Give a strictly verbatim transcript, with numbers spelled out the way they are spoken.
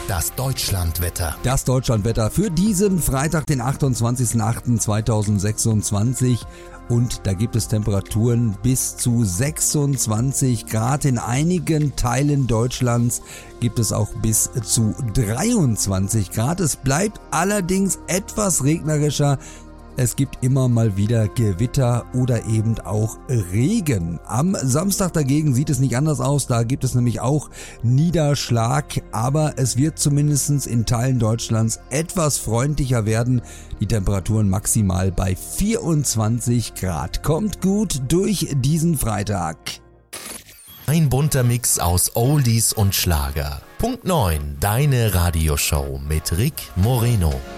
Das Deutschlandwetter. Das Deutschlandwetter für diesen Freitag, den achtundzwanzigsten achten zweitausendsechsundzwanzig. Und da gibt es Temperaturen bis zu sechsundzwanzig Grad. In einigen Teilen Deutschlands gibt es auch bis zu dreiundzwanzig Grad. Es bleibt allerdings etwas regnerischer. Es gibt immer mal wieder Gewitter oder eben auch Regen. Am Samstag dagegen sieht es nicht anders aus, da gibt es nämlich auch Niederschlag, aber es wird zumindest in Teilen Deutschlands etwas freundlicher werden. Die Temperaturen maximal bei vierundzwanzig Grad. Kommt gut durch diesen Freitag. Ein bunter Mix aus Oldies und Schlager. Punkt neun, deine Radioshow mit Rick Moreno.